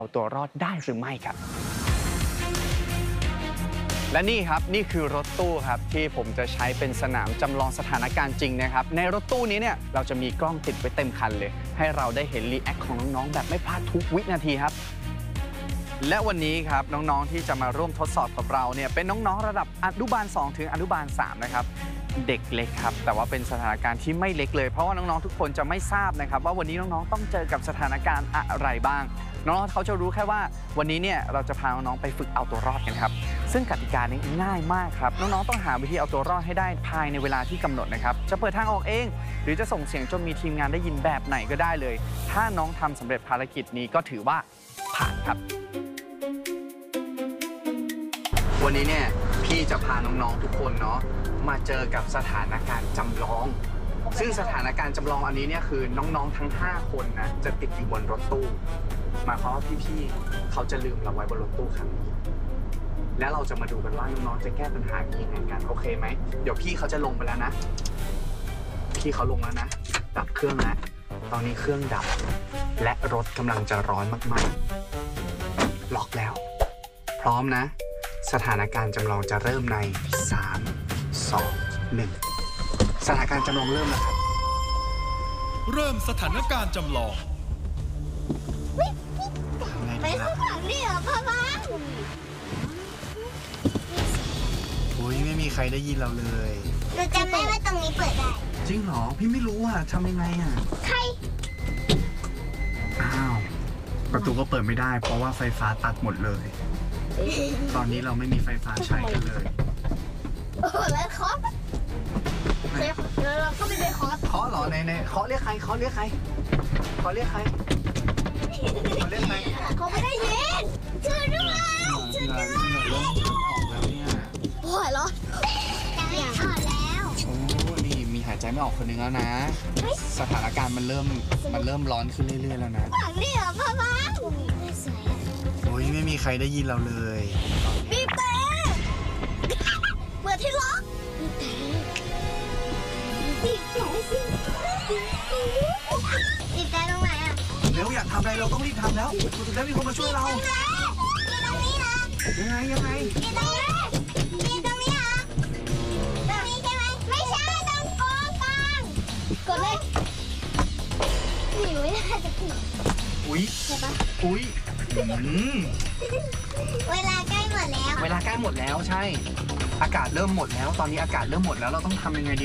เอาตัวรอดได้หรือไม่ครับและนี่ครับนี่คือรถตู้ครับที่ผมจะใช้เป็นสนามจำลองสถานการณ์จริงนะครับในรถตู้นี้เนี่ยเราจะมีกล้องติดไว้เต็มคันเลยให้เราได้เห็นรีแอคของน้องๆแบบไม่พลาดทุกวินาทีครับและวันนี้ครับน้องๆที่จะมาร่วมทดสอบกับเราเนี่ยเป็นน้องๆระดับอนุบาล2ถึงอนุบาล3นะครับเด็กเล็กครับแต่ว่าเป็นสถานการณ์ที่ไม่เล็กเลยเพราะว่าน้องๆทุกคนจะไม่ทราบนะครับว่าวันนี้น้องๆต้องเจอกับสถานการณ์อะไรบ้างน้องๆเขาจะรู้แค่ว่าวันนี้เนี่ยเราจะพาน้องๆไปฝึกเอาตัวรอดกันครับซึ่งกติกานี้ง่ายมากครับน้องๆต้องหาวิธีเอาตัวรอดให้ได้ภายในเวลาที่กำหนดนะครับจะเปิดทางออกเองหรือจะส่งเสียงจนมีทีมงานได้ยินแบบไหนก็ได้เลยถ้าน้องทำสำเร็จภารกิจนี้ก็ถือว่าผ่านครับวันนี้เนี่ยพี่จะพาน้องๆทุกคนเนาะมาเจอกับสถานการณ์จำลองซึ่งสถานการณ์จำลองอันนี้เนี่ยคือน้องๆทั้ง5คนนะจะติดอยู่บนรถตู้หมายความว่าพี่ๆเขาจะลืมเราไว้บนรถตู้คันนี้แล้วเราจะมาดูกันว่าน้องๆจะแก้ปัญหายังไงกันโอเคไหมเดี๋ยวพี่เขาจะลงไปแล้วนะพี่เขาลงแล้วนะดับเครื่องนะตอนนี้เครื่องดับและรถกำลังจะร้อนมากๆล็อกแล้วพร้อมนะสถานการณ์จำลองจะเริ่มใน3 2 1สถานการณ์จำลองเริ่มแล้วครับเริ่มสถานการณ์จำลองไปข้างหลังนี่เหรอพ่อบ้านโอ้ยไม่มีใครได้ยินเราเลยเราจำได้ว่าตรงนี้เปิดได้จริงเหรอพี่ไม่รู้อ่ะทำยังไงอ่ะใครอ้าวประตูก็เปิดไม่ได้เพราะว่าไฟฟ้าตัดหมดเลยตอนนี้เราไม่มีไฟฟ้าใช้กันเลยแล้วเคาะแล้วเราก็ไม่ได้เคาะเหรอในเคาะเรียกใครเคาะเรียกใครเคาะเรียกใครเคาะเรียกใครเขาไม่ได้ยินช่วยด้วยช่วยด้วยออกแล้วเนี่ยโอ้ยเหรอจะไม่ออกแล้วโอ้นี่มีหายใจไม่ออกคนนึงแล้วนะสถานการณ์มันเริ่มร้อนขึ้นเรื่อยๆแล้วนะหลังนี่เหรอพ่อบ้านโอ้ยไม่มีใครได้ยินเราเลยบีบแต่เปิดที่ล็อกบีบแต่สิบีบแต่ตรงไหนอ่ะเร็วอยากทำอะไรเราต้องรีบทำแล้วจะได้มีคนมาช่วยเรามีตรงนี้นะยังไงมีตรงนี้เหรอตรงนี้ใช่ไหมไม่ใช่ตรงกองกลางกดเลยหนีไม่ได้จะผิดอุ้ยใช่ปะอุ้ยเวลาใกล้หมดแล้วใช่อากาศเริ่มหมดแล้วตอนนี้อากาศเริ่มหมดแล้วเราต้องทำยังไงดี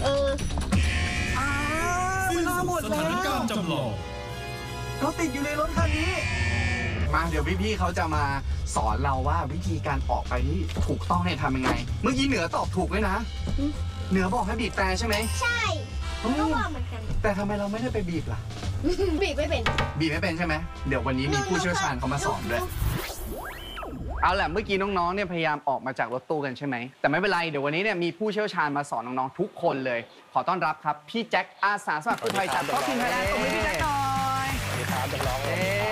เวลาหมดแล้วสถานการณ์จำลองเราติดอยู่ในรถคันนี้มาเดี๋ยวพี่ๆเขาจะมาสอนเราว่าวิธีการออกไปที่ถูกต้องเนี่ยทำยังไงเมื่อกี้เหนือตอบถูกเลยนะเหนือบอกให้บีบแต่ใช่ไหมใช่ก็ว่าเหมือนกันแต่ทำไมเราไม่ได้ไปบีบล่ะบีบไม่เป็นใช่ไหมเดี๋ยววันนี้มีผู้เชี่ยวชาญเขามาสอนด้วยเอาแหละเมื่อกี้น้องๆเนี่ยพยายามออกมาจากรถตู้กันใช่ไหมแต่ไม่เป็นไรเดี๋ยววันนี้เนี่ยมีผู้เชี่ยวชาญมาสอนน้องๆทุกคนเลยขอต้อนรับครับพี่แจ็คอาสาสมัครกู้ภัยจากทีมไทยแลนด์ตรงนี้พี่แจ็คหน่อยสวัสดีครับจำลอง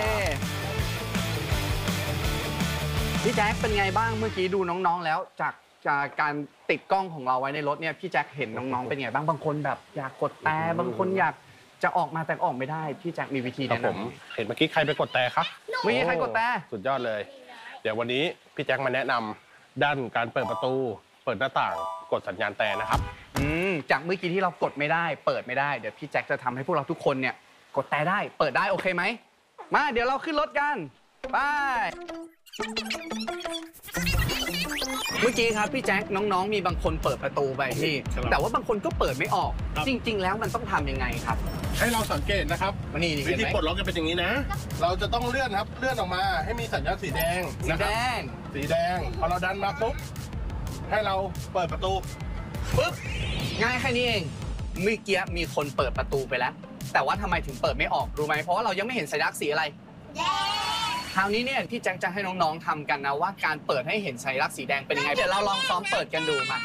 พี่แจ็คเป็นไงบ้างเมื่อกี้ดูน้องๆแล้วจากการติดกล้องของเราไว้ในรถเนี่ยพี่แจ็คเห็นน้องๆเป็นไงบ้างบางคนแบบอยากกดแต่บางคนอยากจะออกมาแต่ออกไม่ได้พี่แจ็คมีวิธีแนะนำผมเห็นเมื่อกี้ใครไปกดแต่ครับไม่มีใครกดแต่สุดยอดเลยเดี๋ยววันนี้พี่แจ็คมาแนะนำด้านการเปิดประตูเปิดหน้าต่างกดสัญญาณแต่นะครับจากเมื่อกี้ที่เรากดไม่ได้เปิดไม่ได้เดี๋ยวพี่แจ็คจะทำให้พวกเราทุกคนเนี่ยกดแต่ได้เปิดได้โอเคไหมมาเดี๋ยวเราขึ้นรถกันไปเมื่อกี้ครับพี่แจ็คน้องๆมีบางคนเปิดประตูไปพี่แต่ว่าบางคนก็เปิดไม่ออกจริงๆแล้วมันต้องทำยังไงครับให้เราสังเกตนะครับวิธีปลดล็อกจะเป็นอย่างนี้นะเราจะต้องเลื่อนครับเลื่อนออกมาให้มีสัญญาณสีแดงสีแดงพอเราดันมาปุ๊บให้เราเปิดประตูปุ๊บง่ายแค่นี้เองเมื่อกี้มีคนเปิดประตูไปแล้วแต่ว่าทำไมถึงเปิดไม่ออกรู้ไหมเพราะว่าเรายังไม่เห็นสัญลักษณ์สีอะไรคราวนี้เนี่ยพี่แจ็คจะให้น้องๆทำกันนะว่าการเปิดให้เห็นสัญลักษณ์สีแดงเป็นยังไงเดี๋ยวเราลองซ้อมเปิดกันดูมา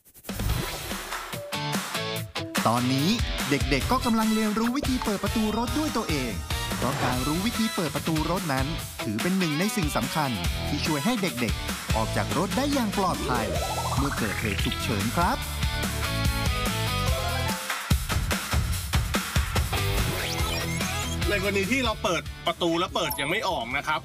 ตอนนี้เด็กๆก็กำลังเรียนรู้วิธีเปิดประตูรถด้วยตัวเองเพราะการรู้วิธีเปิดประตูรถนั้นถือเป็นหนึ่งในสิ่งสำคัญที่ช่วยให้เด็กๆออกจากรถได้อย่างปลอดภัยเมื่อเกิดเหตุฉุกเฉินครับในกรณีที่เราเปิดประตูแล้วเปิดยังไม่ออกนะครับ